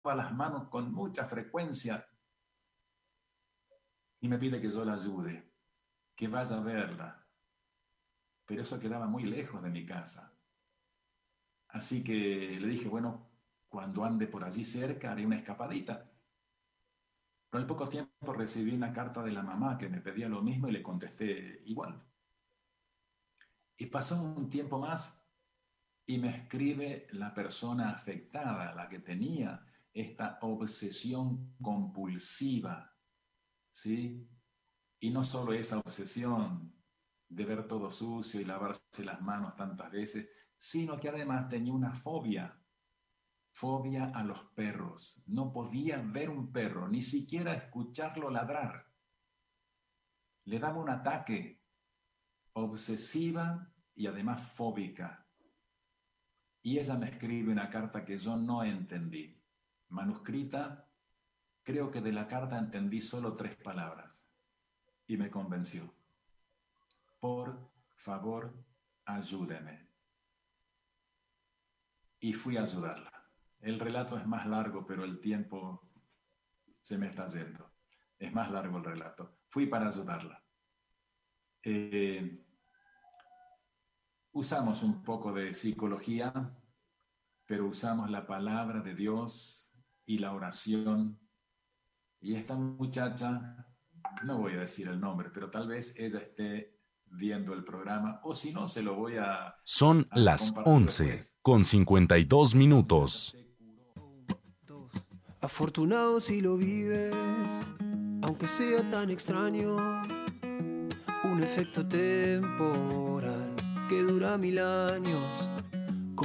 las manos con mucha frecuencia y me pide que yo la ayude, que vaya a verla. Pero eso quedaba muy lejos de mi casa. Así que le dije, bueno, cuando ande por allí cerca haré una escapadita. Pero al poco tiempo recibí una carta de la mamá que me pedía lo mismo y le contesté igual. Y pasó un tiempo más y me escribe la persona afectada, la que tenía esta obsesión compulsiva, ¿sí? Y no solo esa obsesión de ver todo sucio y lavarse las manos tantas veces, sino que además tenía una fobia a los perros. No podía ver un perro, ni siquiera escucharlo ladrar. Le daba un ataque obsesiva y además fóbica. Y ella me escribe una carta que yo no entendí. Manuscrita, creo que de la carta entendí solo 3 palabras y me convenció. Por favor, ayúdeme. Y fui a ayudarla. El relato es más largo, pero el tiempo se me está yendo. Es más largo el relato. Fui para ayudarla. Eh, Usamos un poco de psicología, pero usamos la palabra de Dios y la oración. Y esta muchacha, no voy a decir el nombre, pero tal vez ella esté viendo el programa, o si no, se lo voy Son a las compartir 11:52. después. Afortunado si lo vives, aunque sea tan extraño, un efecto temporal que dura 1000 años.